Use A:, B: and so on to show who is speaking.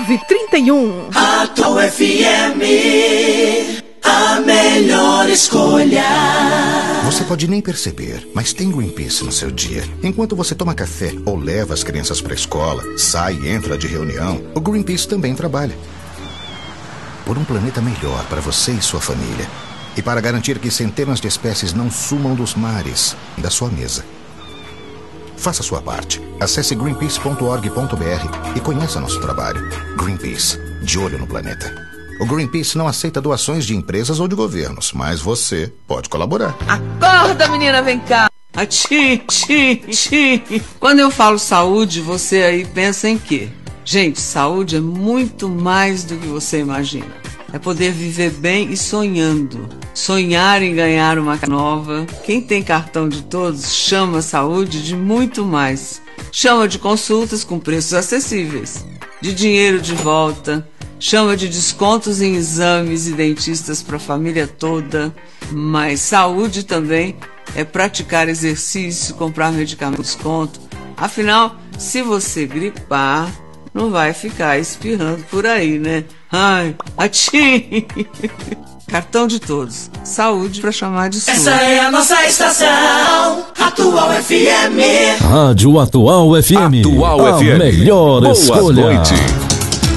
A: 991.
B: Atual FM, a melhor escolha.
C: Você pode nem perceber, mas tem Greenpeace no seu dia. Enquanto você toma café ou leva as crianças para a escola, sai e entra de reunião, o Greenpeace também trabalha. Por um planeta melhor para você e sua família. E para garantir que centenas de espécies não sumam dos mares da sua mesa. Faça sua parte. Acesse greenpeace.org.br e conheça nosso trabalho. Greenpeace, de olho no planeta. O Greenpeace não aceita doações de empresas ou de governos, mas você pode colaborar.
D: Acorda, menina, vem cá. Atchim. Quando eu falo saúde, você aí pensa em quê? Gente, saúde é muito mais do que você imagina. É poder viver bem e sonhando. Sonhar em ganhar uma nova. Quem tem cartão de todos chama a saúde de muito mais. Chama de consultas com preços acessíveis, de dinheiro de volta, chama de descontos em exames e dentistas para a família toda. Mas saúde também é praticar exercício, comprar medicamento com desconto. Afinal, se você gripar, não vai ficar espirrando por aí, né? Ai, atchim! Cartão de todos. Saúde pra chamar de sua.
B: Essa é a nossa estação, Atual FM.
E: Rádio Atual FM.
F: Atual
E: a
F: FM.
E: melhor
F: Boa
E: escolha.
F: noite.